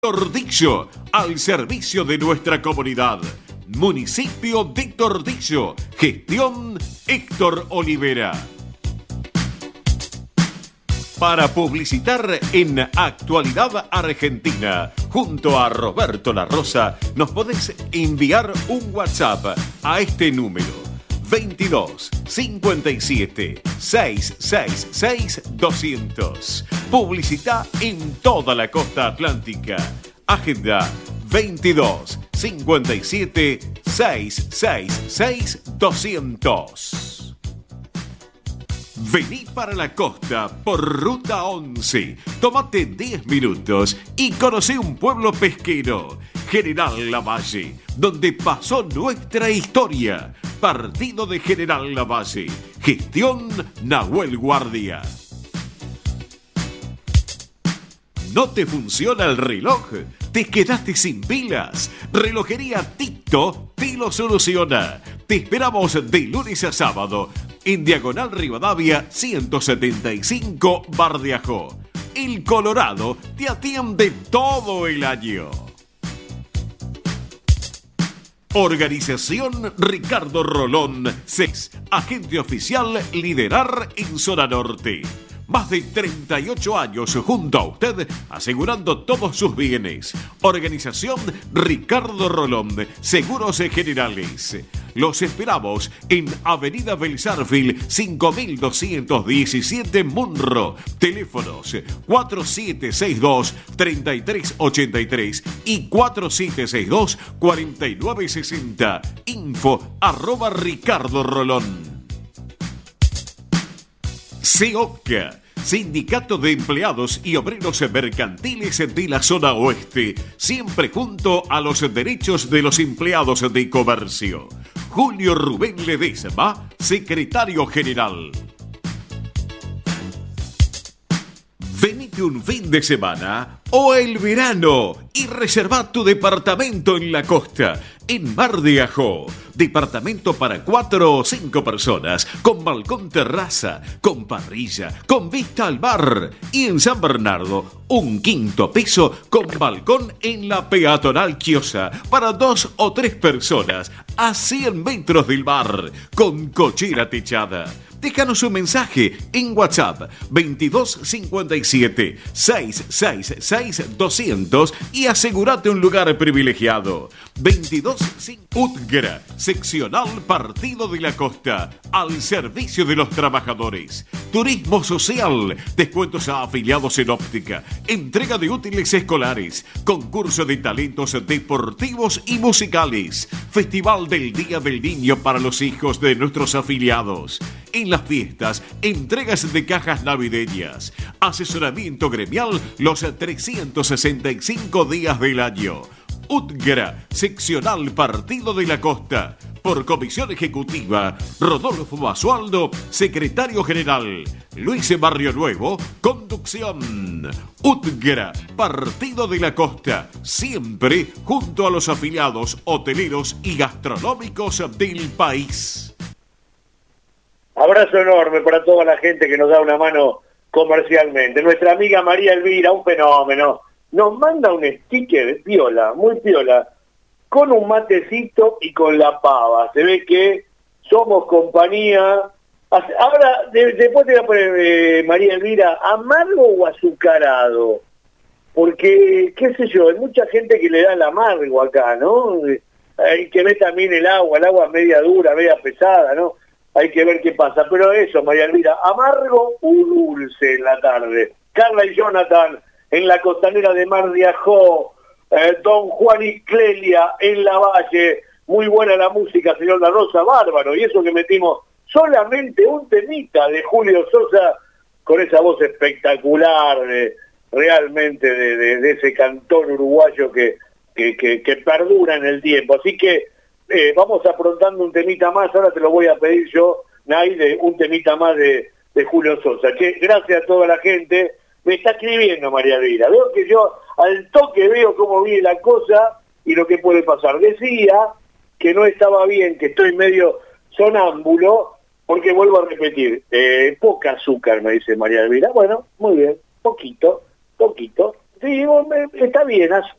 Tordillo, al servicio de nuestra comunidad. Municipio de Tordillo. Gestión Héctor Olivera. Para publicitar en Actualidad Argentina, junto a Roberto La Rosa, nos podés enviar un WhatsApp a este número: 22 57 666 200. Publicita en toda la costa atlántica. Agenda 22 57 666 200. Vení para la costa por Ruta 11. Tómate 10 minutos y conoce un pueblo pesquero, General Lavalle, donde pasó nuestra historia. Partido de General Lavalle. Gestión Nahuel Guardia. ¿No te funciona el reloj? ¿Te quedaste sin pilas? Relojería Tito te lo soluciona. Te esperamos de lunes a sábado en Diagonal Rivadavia 175 Bardiajó. El Colorado te atiende todo el año. Organización Ricardo Rolón, CES, agente oficial Liderar en Zona Norte. Más de 38 años junto a usted, asegurando todos sus bienes. Organización Ricardo Rolón, Seguros Generales. Los esperamos en Avenida Belsarfield 5217 Munro. Teléfonos 4762-3383 y 4762-4960. Info@Ricardo Rolón. SEOCA, Sindicato de Empleados y Obreros Mercantiles de la Zona Oeste, siempre junto a los derechos de los empleados de comercio. Julio Rubén Ledesma, secretario general. Venite un fin de semana o el verano y reserva tu departamento en la costa, en Mar de Ajó. Departamento para 4 o 5 personas, con balcón terraza, con parrilla, con vista al mar. Y en San Bernardo, un quinto piso con balcón en la peatonal Chiosa, para 2 o 3 personas, a 100 metros del mar, con cochera techada. Déjanos un mensaje en WhatsApp 2257 666 200 y asegúrate un lugar privilegiado. 225 Utgra, seccional Partido de la Costa, al servicio de los trabajadores. Turismo social, descuentos a afiliados en óptica, entrega de útiles escolares, concurso de talentos deportivos y musicales, Festival del Día del Niño para los hijos de nuestros afiliados. En las fiestas, entregas de cajas navideñas, asesoramiento gremial los 365 días del año. Utgra, seccional Partido de la Costa. Por comisión ejecutiva, Rodolfo Basualdo, secretario general. Luis Barrio Nuevo, conducción. Utgra, Partido de la Costa, siempre junto a los afiliados hoteleros y gastronómicos del país. Abrazo enorme para toda la gente que nos da una mano comercialmente. Nuestra amiga María Elvira, un fenómeno, nos manda un sticker piola, muy piola, con un matecito y con la pava. Se ve que somos compañía. Ahora, después te voy a poner, María Elvira, ¿amargo o azucarado? Porque, qué sé yo, hay mucha gente que le da el amargo acá, ¿no? Hay que ver también el agua es media dura, media pesada, ¿no? Hay que ver qué pasa. Pero eso, María Elvira, amargo o dulce en la tarde. Carla y Jonathan en la costanera de Mar de Ajó, Don Juan y Clelia en la Valle. Muy buena la música, señor La Rosa, bárbaro. Y eso que metimos solamente un temita de Julio Sosa, con esa voz espectacular, realmente de ese cantor uruguayo que perdura en el tiempo. Así que vamos aprontando un temita más. Ahora te lo voy a pedir yo, Nay, de un temita más de Julio Sosa. Que gracias a toda la gente. Me está escribiendo María Elvira. Veo que yo al toque veo cómo viene la cosa y lo que puede pasar. Decía que no estaba bien, que estoy medio sonámbulo, porque vuelvo a repetir, poca azúcar, me dice María Elvira. Bueno, muy bien, poquito. Sí, está bien,